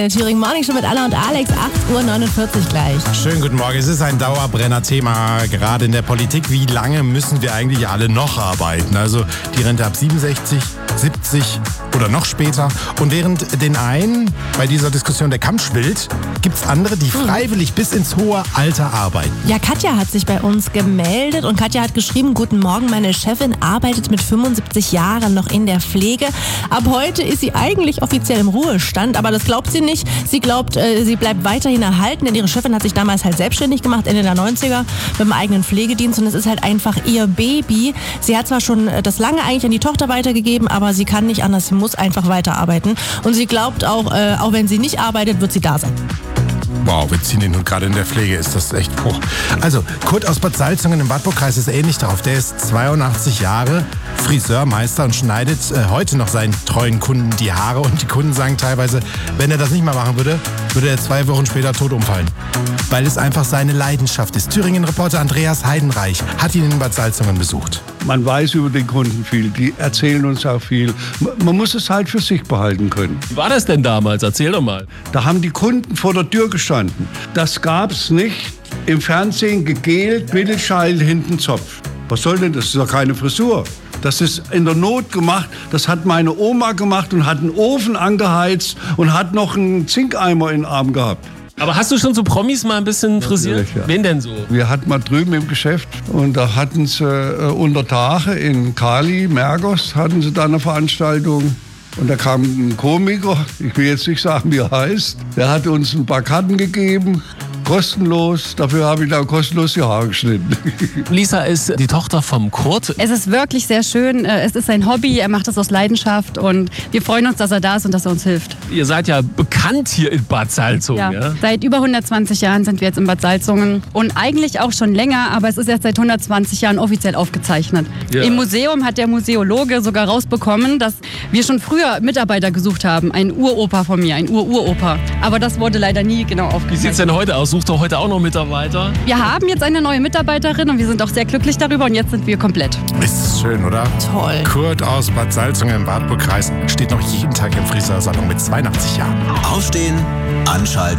Thüringen Morning Show mit Anna und Alex, 8:49 Uhr gleich. Schönen guten Morgen. Es ist ein Dauerbrenner-Thema, gerade in der Politik. Wie lange müssen wir eigentlich alle noch arbeiten? Also die Rente ab 67, 70 oder noch später. Und während den einen bei dieser Diskussion der Kamm schwillt, gibt es andere, die freiwillig bis ins hohe Alter arbeiten. Ja, Katja hat sich bei uns gemeldet und Katja hat geschrieben, guten Morgen, meine Chefin arbeitet mit 75 Jahren noch in der Pflege. Ab heute ist sie eigentlich offiziell im Ruhestand, aber das glaubt sie nicht. Sie glaubt, sie bleibt weiterhin erhalten, denn ihre Chefin hat sich damals halt selbstständig gemacht, Ende der 90er, mit dem eigenen Pflegedienst und es ist halt einfach ihr Baby. Sie hat zwar schon das lange eigentlich an die Tochter weitergegeben, aber sie kann nicht anders, sie muss einfach weiterarbeiten. Und sie glaubt auch, auch wenn sie nicht arbeitet, wird sie da sein. Wow, wir ziehen ihn nun gerade in der Pflege, ist das echt hoch. Also, Kurt aus Bad Salzungen im Wartburgkreis ist ähnlich drauf. Der ist 82 Jahre, Friseurmeister und schneidet heute noch seinen treuen Kunden die Haare. Und die Kunden sagen teilweise, wenn er das nicht mehr machen würde, würde er 2 Wochen später tot umfallen. Weil es einfach seine Leidenschaft ist. Thüringen-Reporter Andreas Heidenreich hat ihn in Bad Salzungen besucht. Man weiß über den Kunden viel, die erzählen uns auch viel. Man muss es halt für sich behalten können. Wie war das denn damals? Erzähl doch mal. Da haben die Kunden vor der Tür gestanden. Das gab's nicht im Fernsehen gegelt, Mittelscheitel, hinten Zopf. Was soll denn das? Das ist doch keine Frisur. Das ist in der Not gemacht. Das hat meine Oma gemacht und hat einen Ofen angeheizt und hat noch einen Zinkeimer in den Arm gehabt. Aber hast du schon so Promis mal ein bisschen frisiert? Ja. Wen denn so? Wir hatten mal drüben im Geschäft und da hatten sie unter Tage in Kali, Mergos, hatten sie da eine Veranstaltung. Und da kam ein Komiker, ich will jetzt nicht sagen, wie er heißt, der hat uns ein paar Karten gegeben, kostenlos. Dafür habe ich dann kostenlos die Haare geschnitten. Lisa ist die Tochter vom Kurt. Es ist wirklich sehr schön. Es ist sein Hobby. Er macht es aus Leidenschaft. Und wir freuen uns, dass er da ist und dass er uns hilft. Ihr seid ja bekannt hier in Bad Salzungen. Ja. Seit über 120 Jahren sind wir jetzt in Bad Salzungen. Und eigentlich auch schon länger, aber es ist erst seit 120 Jahren offiziell aufgezeichnet. Ja. Im Museum hat der Museologe sogar rausbekommen, dass wir schon früher Mitarbeiter gesucht haben. Ein Uropa von mir, ein Uropa. Aber das wurde leider nie genau aufgezeichnet. Wie sieht es denn heute aus? Sucht ihr heute auch noch Mitarbeiter? Wir haben jetzt eine neue Mitarbeiterin und wir sind auch sehr glücklich darüber und jetzt sind wir komplett. Ist schön, oder? Toll. Kurt aus Bad Salzungen im Wartburgkreis steht noch jeden Tag im Friseursalon mit 82 Jahren. Aufstehen, anschalten.